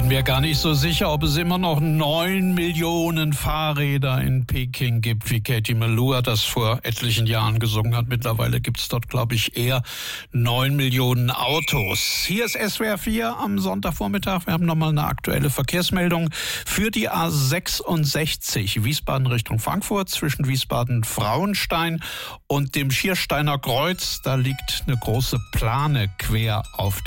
mir gar nicht so sicher, ob es immer noch 9 Millionen Fahrräder in Peking gibt, wie Katie Melua das vor etlichen Jahren gesungen hat. Mittlerweile gibt es dort, glaube ich, eher 9 Millionen Autos. Hier ist SWR 4 am Sonntagvormittag. Wir haben nochmal eine aktuelle Verkehrsmeldung für die A66 Wiesbaden Richtung Frankfurt zwischen Wiesbaden-Frauenstein und dem Schiersteiner Kreuz. Da liegt eine große Plane quer auf